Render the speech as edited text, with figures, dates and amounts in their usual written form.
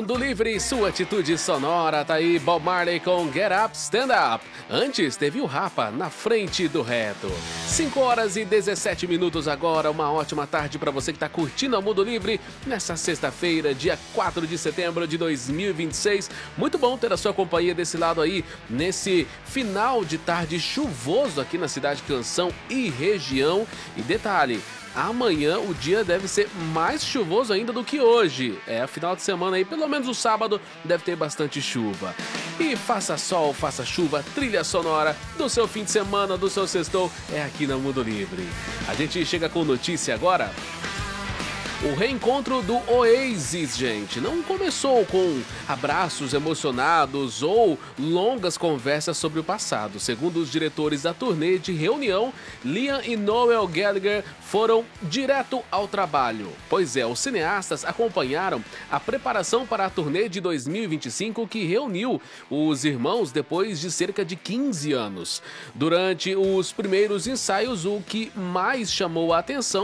Mundo Livre, sua atitude sonora, tá aí Bob Marley com Get Up, Stand Up. Antes teve o Rapa na frente do reto. 5 horas e 17 minutos agora, uma ótima tarde para você que tá curtindo a Mundo Livre nessa sexta-feira, dia 4 de setembro de 2026. Muito bom ter a sua companhia desse lado aí, nesse final de tarde chuvoso aqui na cidade Canção e região. E detalhe, amanhã o dia deve ser mais chuvoso ainda do que hoje. Final de semana aí, pelo menos o sábado, deve ter bastante chuva. E faça sol, faça chuva, trilha sonora do seu fim de semana, do seu sextou, é aqui na Mundo Livre. A gente chega com notícia agora. O reencontro do Oasis, gente, não começou com abraços emocionados ou longas conversas sobre o passado. Segundo os diretores da turnê de reunião, Liam e Noel Gallagher foram direto ao trabalho. Pois é, os cineastas acompanharam a preparação para a turnê de 2025 que reuniu os irmãos depois de cerca de 15 anos. Durante os primeiros ensaios, o que mais chamou a atenção